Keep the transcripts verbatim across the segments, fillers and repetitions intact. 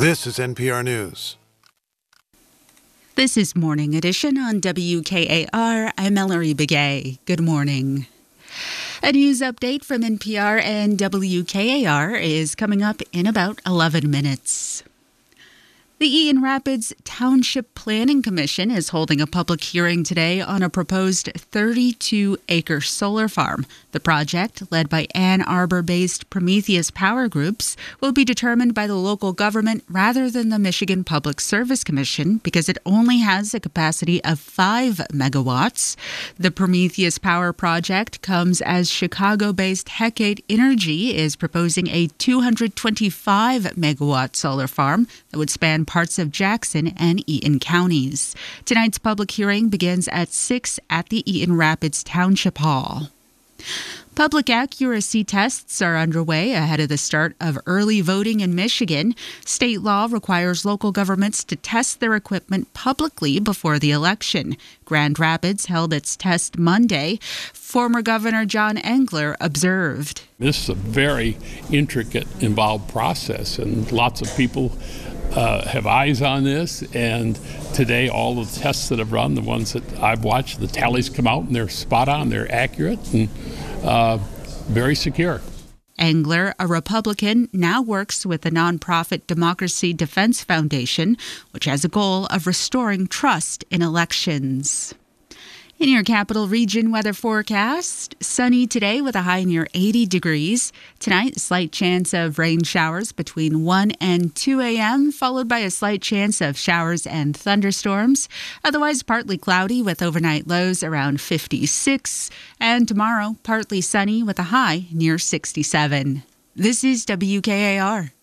This is N P R News. This is Morning Edition on W K A R. I'm Ellery Begay. Good morning. A news update from N P R and W K A R is coming up in about eleven minutes. The Eaton Rapids Township Planning Commission is holding a public hearing today on a proposed thirty-two acre solar farm. The project, led by Ann Arbor-based Prometheus Power Groups, will be determined by the local government rather than the Michigan Public Service Commission because it only has a capacity of five megawatts. The Prometheus Power Project comes as Chicago-based Hecate Energy is proposing a two hundred twenty-five megawatt solar farm that would span parts of Jackson and Eaton counties. Tonight's public hearing begins at six at the Eaton Rapids Township Hall. Public accuracy tests are underway ahead of the start of early voting in Michigan. State law requires local governments to test their equipment publicly before the election. Grand Rapids held its test Monday. Former Governor John Engler observed. This is a very intricate, involved process, and lots of people uh, have eyes on this. And today, all the tests that have run, the ones that I've watched, the tallies come out and they're spot on, they're accurate, and Uh, very secure. Engler, a Republican, now works with the nonprofit Democracy Defense Foundation, which has a goal of restoring trust in elections. In your capital region weather forecast, sunny today with a high near eighty degrees. Tonight, a slight chance of rain showers between one and two a.m., followed by a slight chance of showers and thunderstorms. Otherwise, partly cloudy with overnight lows around fifty-six. And tomorrow, partly sunny with a high near sixty-seven. This is W K A R.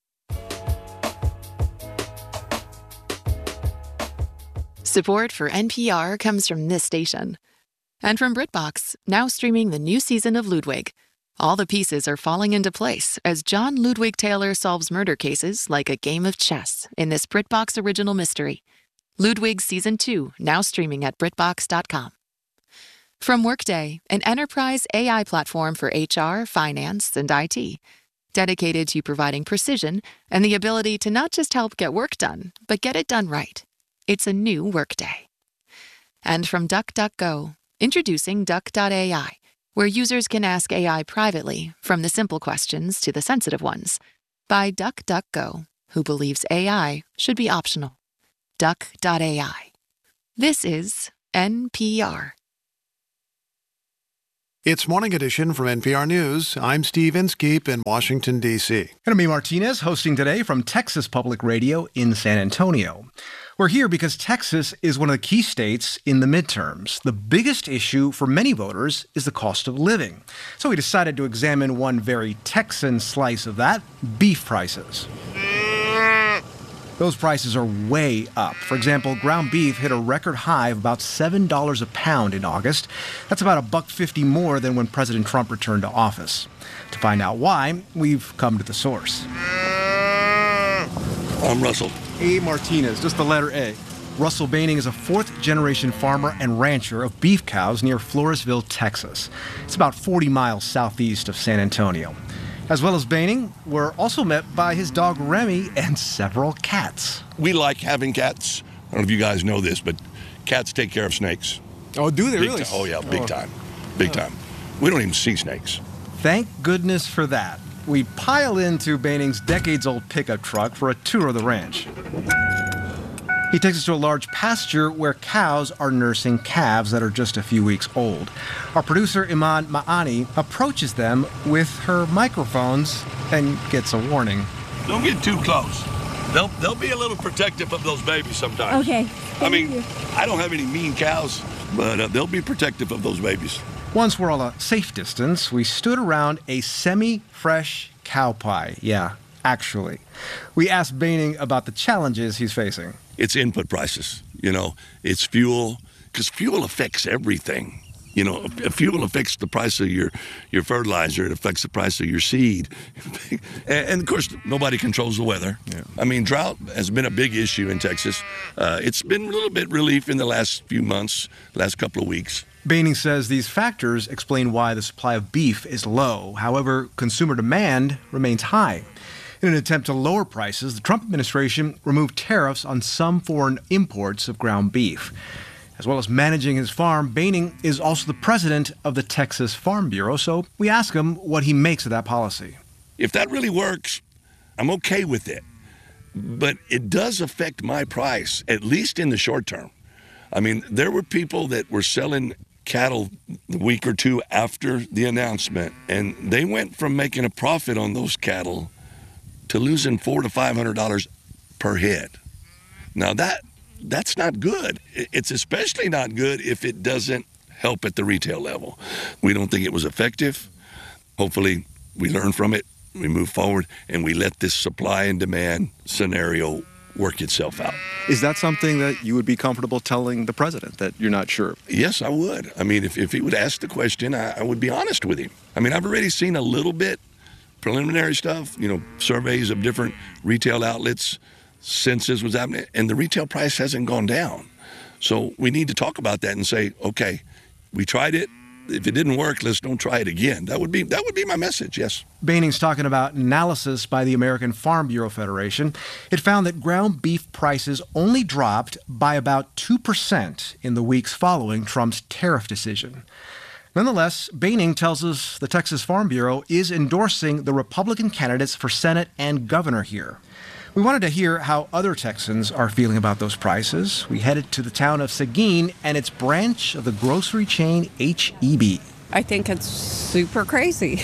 Support for N P R comes from this station. And from BritBox, now streaming the new season of Ludwig. All the pieces are falling into place as John Ludwig Taylor solves murder cases like a game of chess in this BritBox original mystery. Ludwig Season two, now streaming at Britbox dot com. From Workday, an enterprise A I platform for H R, finance, and I T. Dedicated to providing precision and the ability to not just help get work done, but get it done right. It's a new Workday. And from DuckDuckGo, introducing Duck dot A I, where users can ask A I privately, from the simple questions to the sensitive ones, by DuckDuckGo, who believes A I should be optional. Duck dot A I. This is N P R. It's Morning Edition from N P R News. I'm Steve Inskeep in Washington, D C. And I'm me, Martinez, hosting today from Texas Public Radio in San Antonio. We're here because Texas is one of the key states in the midterms. The biggest issue for many voters is the cost of living. So we decided to examine one very Texan slice of that, beef prices. Those prices are way up. For example, ground beef hit a record high of about seven dollars a pound in August. That's about a buck fifty more than when President Trump returned to office. To find out why, we've come to the source. I'm Russell. A. Martinez, just the letter A. Russell Baining is a fourth-generation farmer and rancher of beef cows near Floresville, Texas. It's about forty miles southeast of San Antonio. As well as Baining, we're also met by his dog Remy and several cats. We like having cats. I don't know if you guys know this, but cats take care of snakes. Oh, do they big really? T- oh, yeah, big oh. time. Big oh. time. We don't even see snakes. Thank goodness for that. We pile into Baining's decades-old pickup truck for a tour of the ranch. He takes us to a large pasture where cows are nursing calves that are just a few weeks old. Our producer, Iman Ma'ani, approaches them with her microphones and gets a warning. Don't get too close. They'll, they'll be a little protective of those babies sometimes. Okay. I mean, you. I don't have any mean cows, but uh, they'll be protective of those babies. Once we're all a safe distance, we stood around a semi-fresh cow pie. Yeah, actually. We asked Baining about the challenges he's facing. It's input prices, you know, it's fuel, because fuel affects everything. You know, fuel affects the price of your, your fertilizer. It affects the price of your seed. and, and, of course, nobody controls the weather. Yeah. I mean, drought has been a big issue in Texas. Uh, it's been a little bit relief in the last few months, last couple of weeks. Baining says these factors explain why the supply of beef is low. However, consumer demand remains high. In an attempt to lower prices, the Trump administration removed tariffs on some foreign imports of ground beef. As well as managing his farm, Boehning is also the president of the Texas Farm Bureau, so we ask him what he makes of that policy. If that really works, I'm okay with it. But it does affect my price, at least in the short term. I mean, there were people that were selling cattle the week or two after the announcement, and they went from making a profit on those cattle to losing four to five hundred dollars per head. Now that that's not good. It's especially not good if it doesn't help at the retail level. We don't think it was effective. Hopefully, we learn from it, we move forward, and we let this supply and demand scenario work itself out. Is that something that you would be comfortable telling the president, that you're not sure? Yes, I would. I mean, if, if he would ask the question, I, I would be honest with him. I mean, I've already seen a little bit preliminary stuff, you know, surveys of different retail outlets since this was happening, and the retail price hasn't gone down. So we need to talk about that and say, okay, we tried it. If it didn't work, let's don't try it again. That would be that would be my message, yes. Boehning's talking about analysis by the American Farm Bureau Federation. It found that ground beef prices only dropped by about two percent in the weeks following Trump's tariff decision. Nonetheless, Boehning tells us the Texas Farm Bureau is endorsing the Republican candidates for Senate and governor here. We wanted to hear how other Texans are feeling about those prices. We headed to the town of Seguin and its branch of the grocery chain H E B. I think it's super crazy.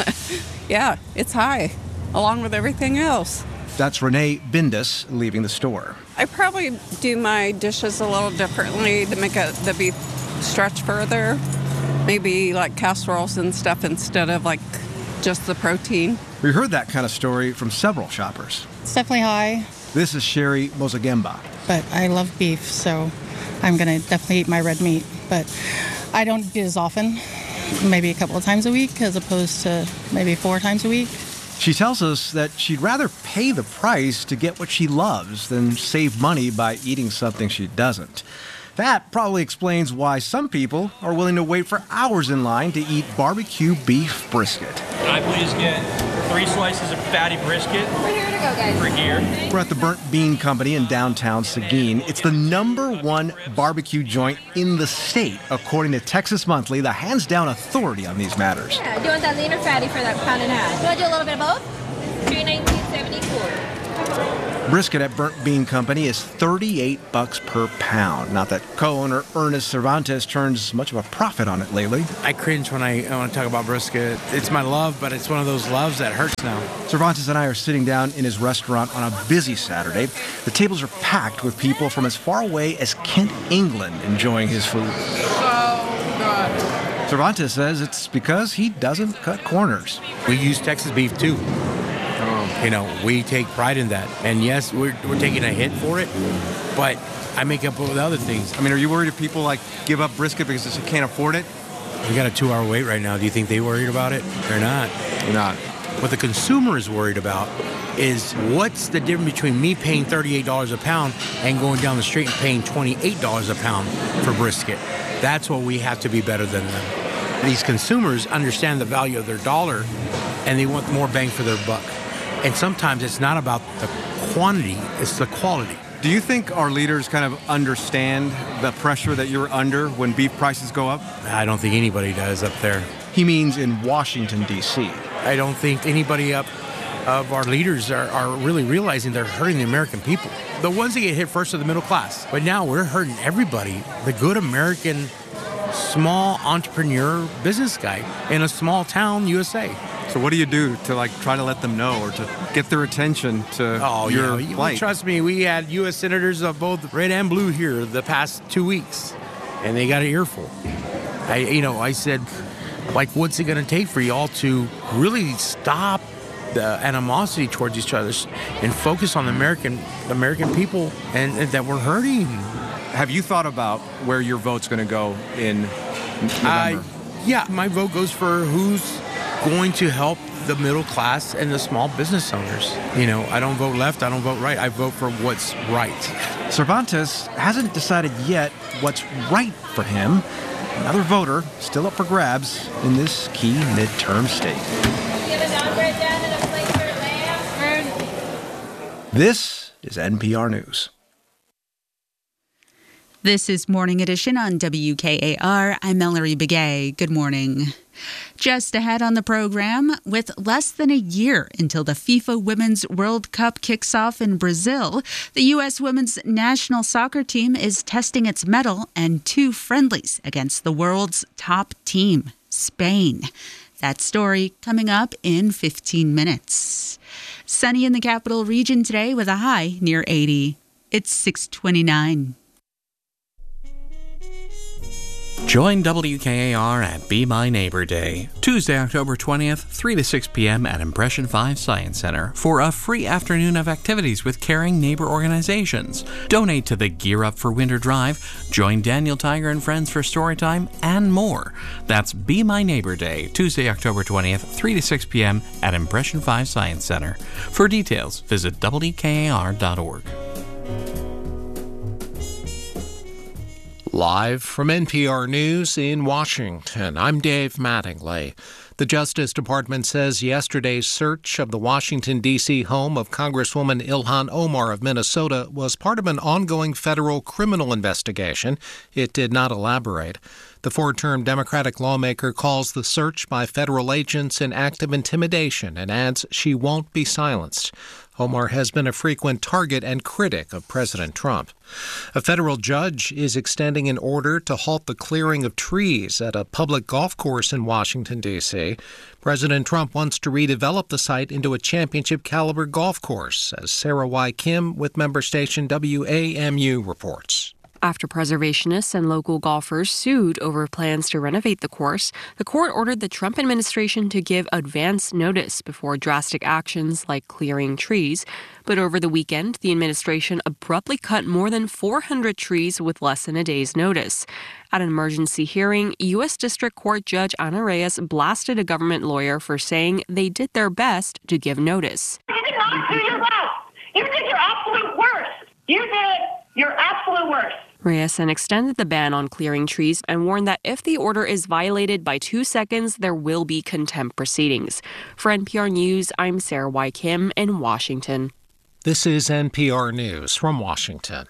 Yeah, it's high, along with everything else. That's Renee Bindus leaving the store. I probably do my dishes a little differently to make it, the beef stretch further. Maybe like casseroles and stuff instead of like just the protein. We heard that kind of story from several shoppers. It's definitely high. This is Sherry Mozagemba. But I love beef, so I'm going to definitely eat my red meat. But I don't eat it as often, maybe a couple of times a week, as opposed to maybe four times a week. She tells us that she'd rather pay the price to get what she loves than save money by eating something she doesn't. That probably explains why some people are willing to wait for hours in line to eat barbecue beef brisket. Can I please get three slices of fatty brisket? We're here to go, guys. For here. We're at the Burnt Bean Company in downtown Seguin. It's the number one barbecue joint in the state, according to Texas Monthly, the hands-down authority on these matters. Yeah, do you want that lean or fatty for that pound and a half? You want to do a little bit of both? three nineteen seventy-four. Brisket at Burnt Bean Company is thirty-eight bucks per pound. Not that co-owner Ernest Cervantes turns much of a profit on it lately. I cringe when I, I want to talk about brisket. It's my love, but it's one of those loves that hurts now. Cervantes and I are sitting down in his restaurant on a busy Saturday. The tables are packed with people from as far away as Kent, England, enjoying his food. So good. Cervantes says it's because he doesn't cut corners. We use Texas beef too. You know, we take pride in that. And yes, we're, we're taking a hit for it, but I make up with other things. I mean, are you worried if people, like, give up brisket because they can't afford it? We got a two-hour wait right now. Do you think they worried about it? They're not. They're not. What the consumer is worried about is what's the difference between me paying thirty-eight dollars a pound and going down the street and paying twenty-eight dollars a pound for brisket. That's what we have to be better than them. These consumers understand the value of their dollar, and they want more bang for their buck. And sometimes it's not about the quantity, it's the quality. Do you think our leaders kind of understand the pressure that you're under when beef prices go up? I don't think anybody does up there. He means in Washington, D C I don't think anybody up of our leaders are, are really realizing they're hurting the American people. The ones that get hit first are the middle class. But now we're hurting everybody. The good American small entrepreneur business guy in a small town, U S A. So what do you do to, like, try to let them know or to get their attention to oh, your yeah. plight? Well, trust me, we had U S senators of both red and blue here the past two weeks, and they got an earful. I, you know, I said, like, what's it going to take for y'all to really stop the animosity towards each other and focus on the American, the American people and, and that we're hurting? Have you thought about where your vote's going to go in November? Uh, yeah, my vote goes for who's going to help the middle class and the small business owners. You know, I don't vote left, I don't vote right, I vote for what's right. Cervantes hasn't decided yet what's right for him. Another voter still up for grabs in this key midterm state. Get a downgrade down and a plate for lamb. This is N P R News. This is Morning Edition on W K A R. I'm Mallory Begay. Good morning. Just ahead on the program, with less than a year until the FIFA Women's World Cup kicks off in Brazil, the U S women's national soccer team is testing its mettle and two friendlies against the world's top team, Spain. That story coming up in fifteen minutes. Sunny in the capital region today with a high near eighty. It's six twenty-nine. Join W K A R at Be My Neighbor Day, Tuesday, October twentieth, three to six p.m. at Impression five Science Center for a free afternoon of activities with caring neighbor organizations. Donate to the Gear Up for Winter Drive, join Daniel Tiger and friends for Storytime, and more. That's Be My Neighbor Day, Tuesday, October twentieth, three to six p.m. at Impression five Science Center. For details, visit W K A R dot org. Live from N P R News in Washington, I'm Dave Mattingly. The Justice Department says yesterday's search of the Washington, D C home of Congresswoman Ilhan Omar of Minnesota was part of an ongoing federal criminal investigation. It did not elaborate. The four-term Democratic lawmaker calls the search by federal agents an act of intimidation and adds she won't be silenced. Omar has been a frequent target and critic of President Trump. A federal judge is extending an order to halt the clearing of trees at a public golf course in Washington, D C President Trump wants to redevelop the site into a championship-caliber golf course, as Sarah Y. Kim with member station W A M U reports. After preservationists and local golfers sued over plans to renovate the course, the court ordered the Trump administration to give advance notice before drastic actions like clearing trees. But over the weekend, the administration abruptly cut more than four hundred trees with less than a day's notice. At an emergency hearing, U S District Court Judge Ana Reyes blasted a government lawyer for saying they did their best to give notice. You did not do your best. You did your absolute worst. You did your absolute worst. Reyes then extended the ban on clearing trees and warned that if the order is violated by two seconds, there will be contempt proceedings. For N P R News, I'm Sarah Y. Kim in Washington. This is N P R News from Washington.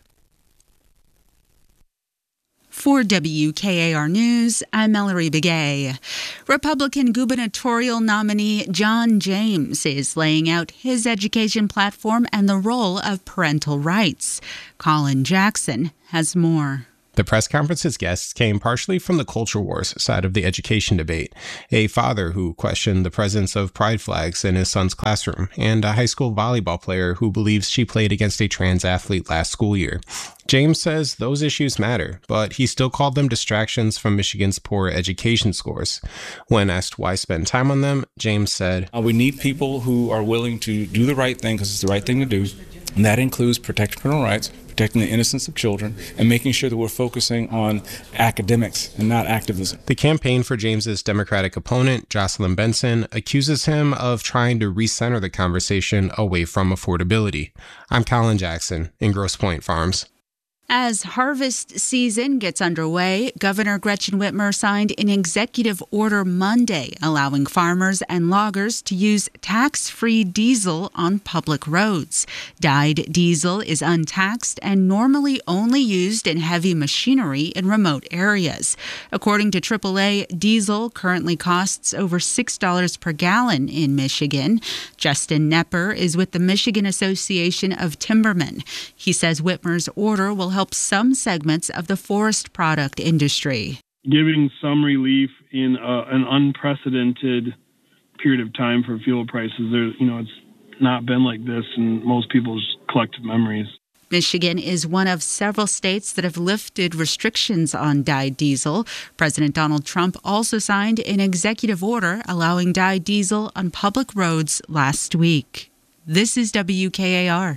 For W K A R News, I'm Mallory Begay. Republican gubernatorial nominee John James is laying out his education platform and the role of parental rights. Colin Jackson has more. The press conference's guests came partially from the culture wars side of the education debate. A father who questioned the presence of pride flags in his son's classroom, and a high school volleyball player who believes she played against a trans athlete last school year. James says those issues matter, but he still called them distractions from Michigan's poor education scores. When asked why spend time on them, James said, uh, we need people who are willing to do the right thing because it's the right thing to do, and that includes protecting parental rights, protecting the innocence of children, and making sure that we're focusing on academics and not activism. The campaign for James's Democratic opponent, Jocelyn Benson, accuses him of trying to recenter the conversation away from affordability. I'm Colin Jackson in Grosse Pointe Farms. As harvest season gets underway, Governor Gretchen Whitmer signed an executive order Monday allowing farmers and loggers to use tax-free diesel on public roads. Dyed diesel is untaxed and normally only used in heavy machinery in remote areas. According to triple A, diesel currently costs over six dollars per gallon in Michigan. Justin Knepper is with the Michigan Association of Timbermen. He says Whitmer's order will help some segments of the forest product industry. Giving some relief in uh, an unprecedented period of time for fuel prices. There, you know, it's not been like this in most people's collective memories. Michigan is one of several states that have lifted restrictions on dyed diesel. President Donald Trump also signed an executive order allowing dyed diesel on public roads last week. This is W K A R.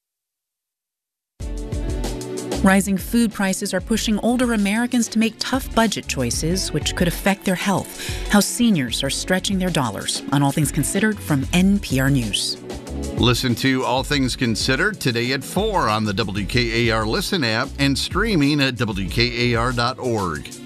Rising food prices are pushing older Americans to make tough budget choices, which could affect their health. How seniors are stretching their dollars on All Things Considered from N P R News. Listen to All Things Considered today at four on the W K A R Listen app and streaming at W K A R dot org.